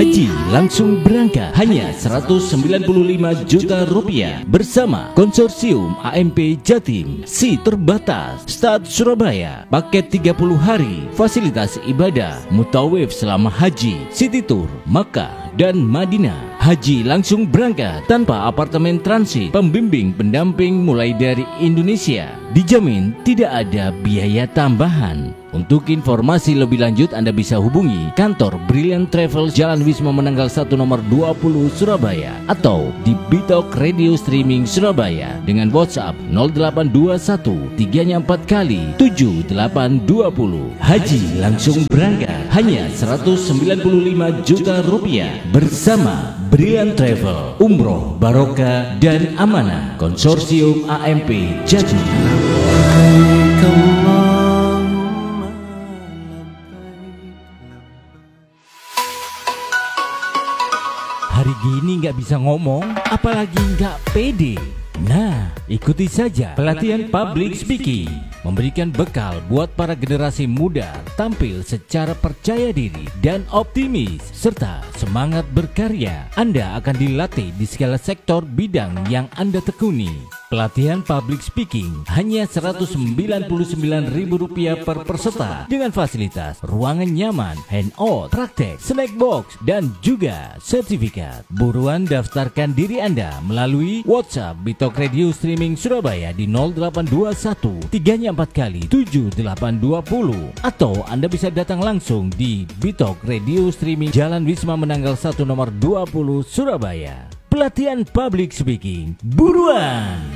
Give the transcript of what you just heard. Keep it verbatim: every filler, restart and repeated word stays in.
Haji langsung berangkat hanya seratus sembilan puluh lima juta rupiah bersama Konsorsium A M P Jatim. Seat terbatas, Start Surabaya, paket tiga puluh hari, fasilitas ibadah, mutawif selama haji, city tour, Makkah dan Madinah. Haji langsung berangkat tanpa apartemen transit, pembimbing pendamping mulai dari Indonesia. Dijamin tidak ada biaya tambahan. Untuk informasi lebih lanjut Anda bisa hubungi kantor Brilliant Travel Jalan Wisma Menanggal satu nomor dua puluh Surabaya atau di Bitok Radio Streaming Surabaya dengan WhatsApp nol delapan dua satu tiga empat kali tujuh delapan dua nol. Haji langsung berangkat hanya seratus sembilan puluh lima juta rupiah bersama Brilliant Travel, Umroh Barokah dan Amanah, Konsorsium A M P Jatim. Hari gini nggak bisa ngomong, apalagi nggak pede. Nah, ikuti saja pelatihan public speaking, memberikan bekal buat para generasi muda tampil secara percaya diri dan optimis serta semangat berkarya. Anda akan dilatih di segala sektor bidang yang Anda tekuni. Pelatihan public speaking hanya seratus sembilan puluh sembilan ribu rupiah per peserta dengan fasilitas ruangan nyaman, handout, praktek, snack box dan juga sertifikat. Buruan daftarkan diri Anda melalui WhatsApp Bitok Radio Streaming Surabaya di nol delapan dua satu tiga empat kali tujuh delapan dua nol atau Anda bisa datang langsung di Bitok Radio Streaming Jalan Wisma Menanggal satu nomor dua puluh Surabaya. Pelatihan public speaking, buruan!